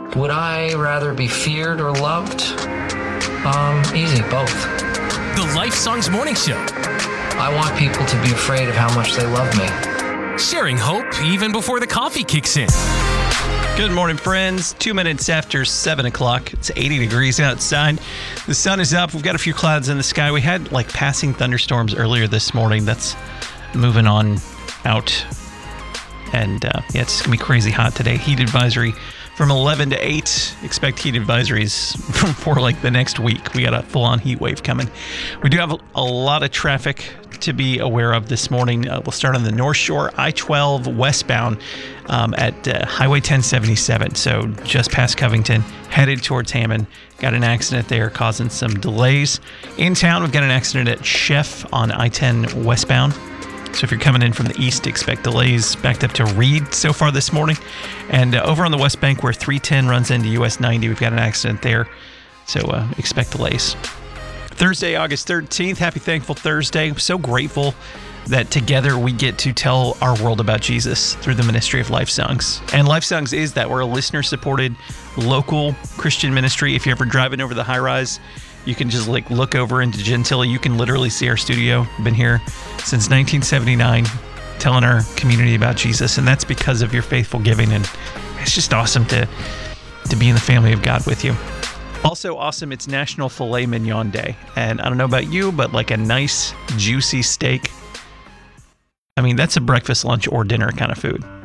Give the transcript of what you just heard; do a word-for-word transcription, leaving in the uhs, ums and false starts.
Would I rather be feared or loved? Um, easy, both. The Life Songs Morning Show. I want people to be afraid of how much they love me. Sharing hope even before the coffee kicks in. Good morning, friends. Two minutes after seven o'clock. It's eighty degrees outside. The sun is up. We've got a few clouds in the sky. We had like passing thunderstorms earlier this morning. That's moving on out. And uh, yeah, it's going to be crazy hot today. Heat advisory from eleven to eight. Expect heat advisories for like the next week. We got a full-on heat wave coming. We do have a, a lot of traffic to be aware of this morning. Uh, we'll start on the North Shore, I twelve westbound um, at uh, Highway ten seventy-seven. So just past Covington, headed towards Hammond. Got an accident there causing some delays. In town, we've got an accident at Chef on I ten westbound. So if you're coming in from the east, expect delays backed up to Reed so far this morning. And uh, over on the West Bank where three ten runs into U S ninety, we've got an accident there. So uh, expect delays. Thursday, August thirteenth. Happy Thankful Thursday. I'm so grateful that together we get to tell our world about Jesus through the ministry of Life Songs. And Life Songs is that. We're a listener-supported local Christian ministry. If you're ever driving over the high rise, you can just like look over into Gentilly. You can literally see our studio. Been here since nineteen seventy-nine, telling our community about Jesus. And that's because of your faithful giving. And it's just awesome to, to be in the family of God with you. Also awesome, it's National Filet Mignon Day. And I don't know about you, but like a nice, juicy steak. I mean, that's a breakfast, lunch, or dinner kind of food.